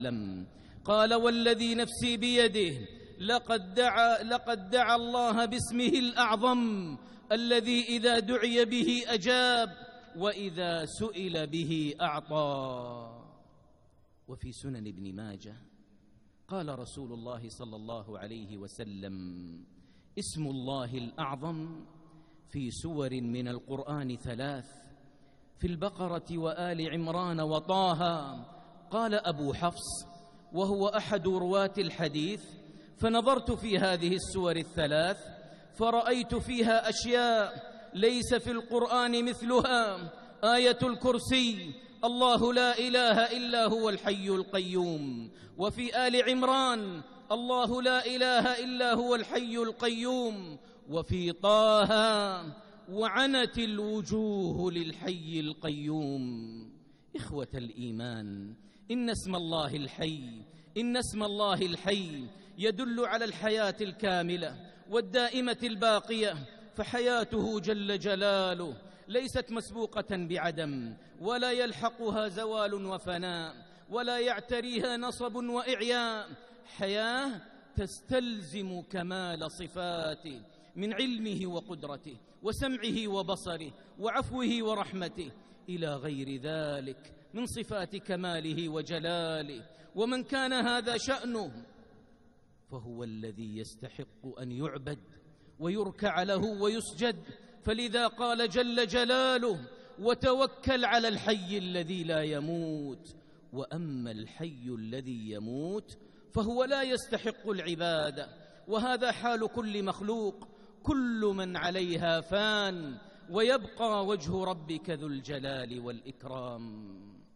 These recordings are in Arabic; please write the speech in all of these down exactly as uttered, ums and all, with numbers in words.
قال والذي نفسي بيده لقد دعا, لقد دعا الله باسمه الأعظم الذي إذا دعي به أجاب وإذا سئل به أعطى. وفي سنن ابن ماجه قال رسول الله صلى الله عليه وسلم: اسم الله الأعظم في سور من القرآن ثلاث، في البقرة وآل عمران وطه. قال أبو حفص وهو أحد رواة الحديث: فنظرت في هذه السور الثلاث فرأيت فيها أشياء ليس في القرآن مثلها. آية الكرسي: الله لا إله إلا هو الحي القيوم. وفي آل عمران: الله لا إله إلا هو الحي القيوم. وفي طه: وعنت الوجوه للحي القيوم. إخوة الإيمان، إن اسم الله الحي إن اسم الله الحي يدل على الحياة الكاملة والدائمة الباقية، فحياته جل جلاله ليست مسبوقة بعدم، ولا يلحقها زوال وفناء، ولا يعتريها نصب وإعياء. حياة تستلزم كمال صفاته من علمه وقدرته وسمعه وبصره وعفوه ورحمته إلى غير ذلك من صفات كماله وجلاله. ومن كان هذا شأنه فهو الذي يستحق أن يعبد ويركع له ويسجد. فلذا قال جل جلاله: وتوكل على الحي الذي لا يموت. وأما الحي الذي يموت فهو لا يستحق العبادة، وهذا حال كل مخلوق. كل من عليها فان ويبقى وجه ربك ذو الجلال والإكرام.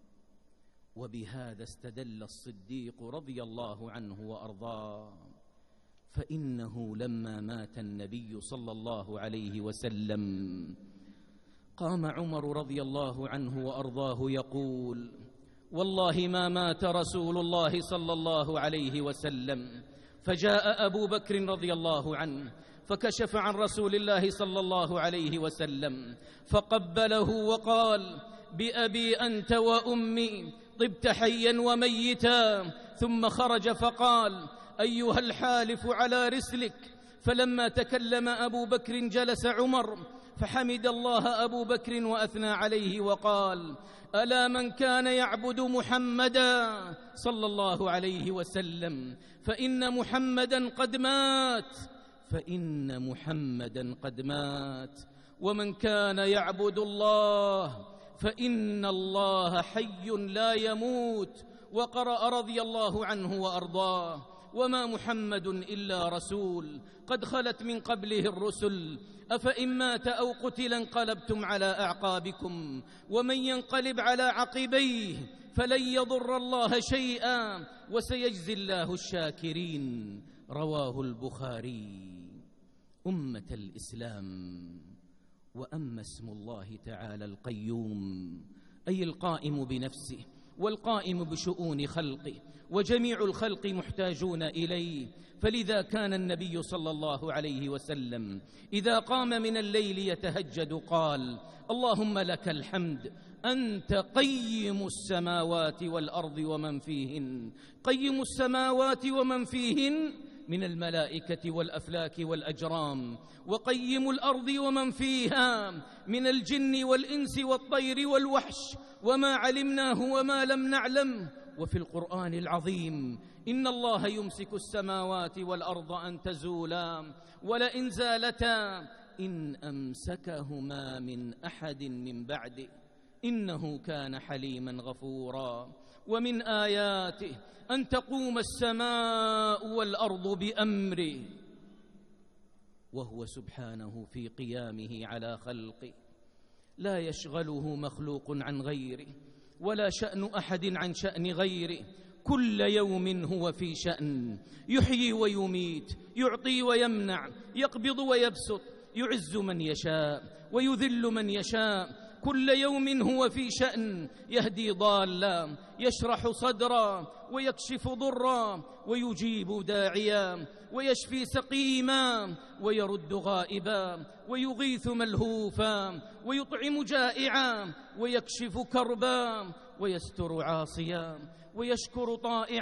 وبهذا استدل الصديق رضي الله عنه وأرضاه، فإنه لما مات النبي صلى الله عليه وسلم قام عمر رضي الله عنه وأرضاه يقول: والله ما مات رسول الله صلى الله عليه وسلم. فجاء أبو بكر رضي الله عنه فكشف عن رسول الله صلى الله عليه وسلم فقبله وقال: بأبي أنت وأمي طبت حيا وميتا. ثم خرج فقال: أيها الحالف على رسلك. فلما تكلم أبو بكر جلس عمر فحمد الله أبو بكر وأثنى عليه وقال: ألا من كان يعبد محمدا صلى الله عليه وسلم فإن محمدا قد مات فإن محمدا قد مات ومن كان يعبد الله فإن الله حي لا يموت. وقرأ رضي الله عنه وأرضاه: وما محمد إلا رسول قد خلت من قبله الرسل أفإن مات أو قتل انقلبتم على أعقابكم ومن ينقلب على عقبيه فلن يضر الله شيئا وسيجزي الله الشاكرين. رواه البخاري. أمة الإسلام، وأما اسم الله تعالى القيوم أي القائم بنفسه والقائم بشؤون خلقه، وجميع الخلق محتاجون إليه. فلذا كان النبي صلى الله عليه وسلم إذا قام من الليل يتهجد قال: اللهم لك الحمد أنت قيم السماوات والأرض ومن فيهن، قيم السماوات ومن فيهن من الملائكة والأفلاك والأجرام، وقيم الأرض ومن فيها من الجن والإنس والطير والوحش وما علمناه وما لم نعلم. وفي القرآن العظيم: إن الله يمسك السماوات والأرض أن تزولا ولئن زالتا إن أمسكهما من أحد من بعده إنه كان حليما غفورا. ومن آياته أن تقوم السماء والأرض بأمره، وهو سبحانه في قيامه على خلقه لا يشغله مخلوق عن غيره، ولا شأن أحد عن شأن غيره. كل يوم هو في شأن، يحيي ويميت، يعطي ويمنع، يقبض ويبسط، يعز من يشاء ويذل من يشاء. كل يوم هو في شأن، يهدي ضالا، يشرح صدرا، ويكشف ضرا، ويجيب داعيا، ويشفي سقيما، ويرد غائبا، ويغيث ملهوفا، ويطعم جائعا، ويكشف كربا، ويستر عاصيا، ويشكر طائعا.